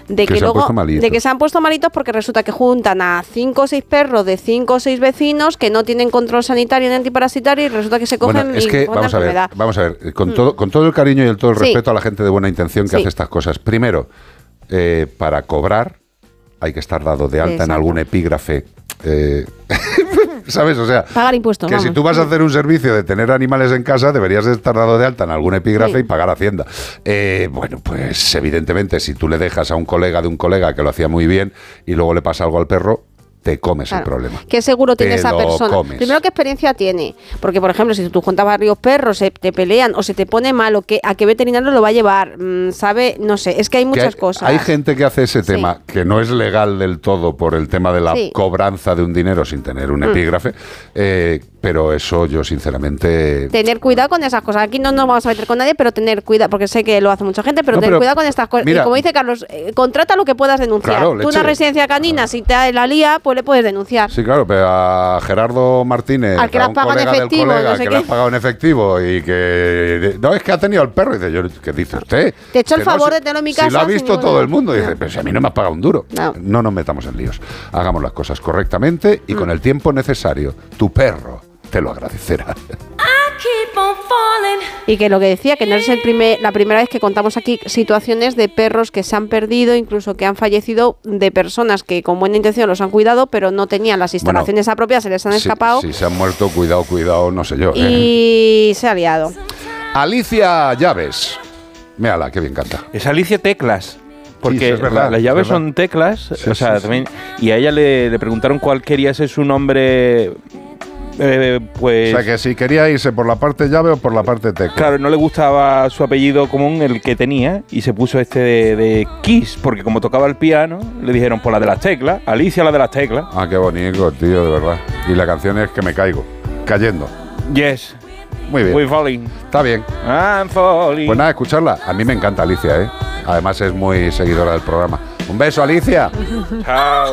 de que luego de que se han puesto malitos porque resulta que juntan a 5 o 6 perros de 5 o 6 vecinos que no tienen control sanitario ni antiparasitario y resulta que se cogen bueno, es que, vamos a ver, con todo el cariño y todo el respeto a la gente de buena intención que hace estas cosas. Primero, para cobrar hay que estar dado de alta en algún epígrafe. ¿Sabes? O sea, pagar impuestos. Que si tú vas a hacer un servicio de tener animales en casa, deberías de estar dado de alta en algún epígrafe y pagar Hacienda. Bueno, pues evidentemente, si tú le dejas a un colega de un colega que lo hacía muy bien y luego le pasa algo al perro, te comes el problema. ¿Qué seguro tiene esa persona? Primero, ¿qué experiencia tiene? Porque, por ejemplo, si tú juntas varios perros, se te pelean o se te pone mal, ¿a qué veterinario lo va a llevar? ¿Sabe? No sé, es que hay muchas cosas. Hay gente que hace ese tema, que no es legal del todo por el tema de la cobranza de un dinero sin tener un epígrafe, pero eso yo sinceramente... Tener cuidado con esas cosas. Aquí no nos vamos a meter con nadie, pero tener cuidado, porque sé que lo hace mucha gente, pero tener cuidado con estas cosas. Mira, y como dice Carlos, contrata lo que puedas denunciar. Claro, tú una residencia canina, si te la lía, pues le puedes denunciar. Sí, claro, pero a Gerardo Martínez, al que le has pagado en efectivo, no sé que le has pagado en efectivo y que... No, es que ha tenido al perro. Y dice, ¿qué dice usted? Te he hecho el favor de tenerlo en mi casa. Si lo ha visto todo el mundo. Y dice, pero si a mí no me has pagado un duro. No nos metamos en líos. Hagamos las cosas correctamente y con el tiempo necesario. Tu perro te lo agradecerá. Y que lo que decía, que no es la primera vez que contamos aquí situaciones de perros que se han perdido, incluso que han fallecido, de personas que con buena intención los han cuidado, pero no tenían las instalaciones apropiadas, se les han escapado. Si se han muerto, cuidado, no sé yo. Y se ha liado. Alicia Llaves. Mírala, qué bien canta. Es Alicia Teclas. Porque sí, es verdad, las llaves son teclas, o sea, también, y a ella le preguntaron cuál quería ser su nombre... pues, o sea, que si quería irse por la parte llave o por la parte tecla. Claro, no le gustaba su apellido común, el que tenía, y se puso este de Kiss, porque como tocaba el piano, le dijeron por la de las teclas, Alicia la de las teclas. Ah, qué bonito, tío, de verdad. Y la canción es Que me caigo, cayendo. Yes. Muy bien. We're falling. Está bien. I'm falling. Pues nada, escucharla. A mí me encanta Alicia, ¿eh? Además es muy seguidora del programa. Un beso, Alicia. Chao.